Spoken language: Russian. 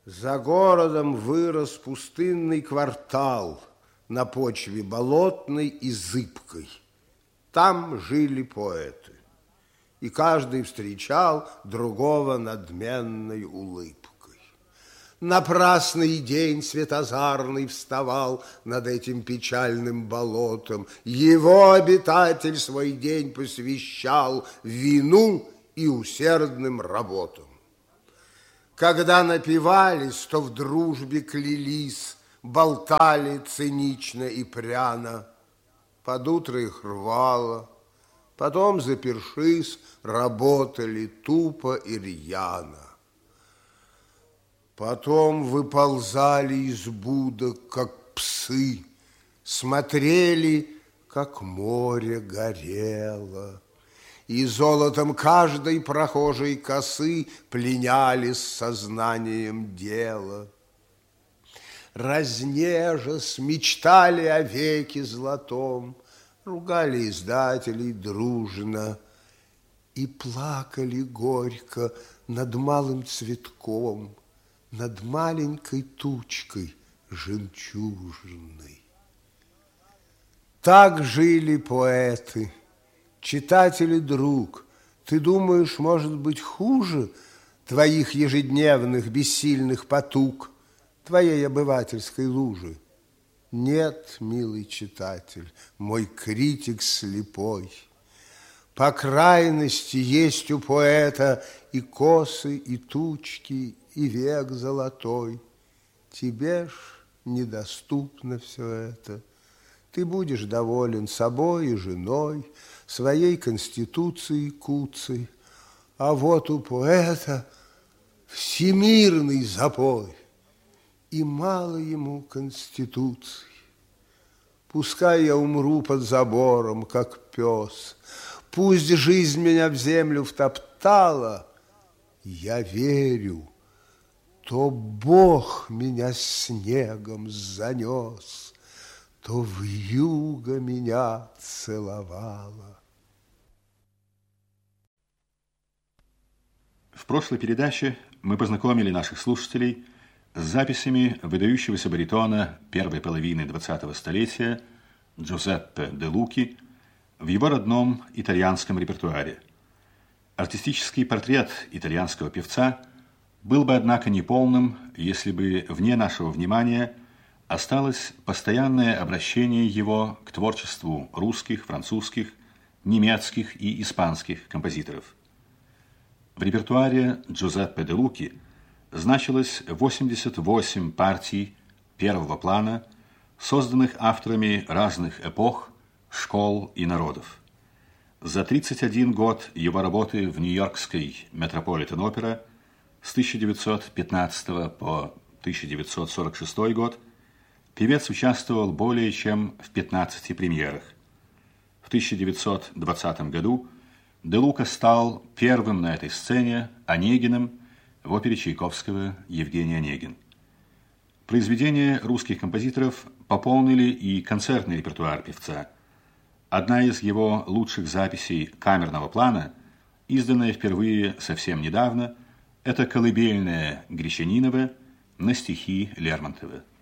За городом вырос пустынный квартал на почве болотной и зыбкой. Там жили поэты, и каждый встречал другого надменной улыбкой. Напрасный день светозарный вставал над этим печальным болотом. Его обитатель свой день посвящал вину и усердным работам. Когда напивались, то в дружбе клялись, болтали цинично и пряно. Под утро их рвало, потом, запершись, работали тупо и рьяно. Потом выползали из будок, как псы, смотрели, как море горело. И золотом каждой прохожей косы пленяли с сознанием дела. Разнежась, мечтали о веке золотом, ругали издателей дружно и плакали горько над малым цветком, над маленькой тучкой жемчужной. Так жили поэты. Читатель и друг, ты думаешь, может быть, хуже твоих ежедневных бессильных потуг, твоей обывательской лужи? Нет, милый читатель, мой критик слепой. По крайности есть у поэта и косы, и тучки, и век золотой. Тебе ж недоступно все это. Ты будешь доволен собой и женой, своей конституцией куцей, а вот у поэта всемирный запой, и мало ему конституции. Пускай я умру под забором, как пес, пусть жизнь меня в землю втоптала, я верю, то Бог меня снегом занес, то вьюга меня целовала. В прошлой передаче мы познакомили наших слушателей с записями выдающегося баритона первой половины 20-го столетия Джузеппе де Луки в его родном итальянском репертуаре. Артистический портрет итальянского певца был бы, однако, неполным, если бы вне нашего внимания осталось постоянное обращение его к творчеству русских, французских, немецких и испанских композиторов. В репертуаре Джузеппе де Луки значилось 88 партий первого плана, созданных авторами разных эпох, школ и народов. За 31 год его работы в Нью-Йоркской Метрополитен-опера с 1915 по 1946 год певец участвовал более чем в 15 премьерах. В 1920 году де Лука стал первым на этой сцене Онегиным в опере Чайковского «Евгений Онегин». Произведения русских композиторов пополнили и концертный репертуар певца. Одна из его лучших записей камерного плана, изданная впервые совсем недавно, это колыбельная Гречанинова на стихи Лермонтова.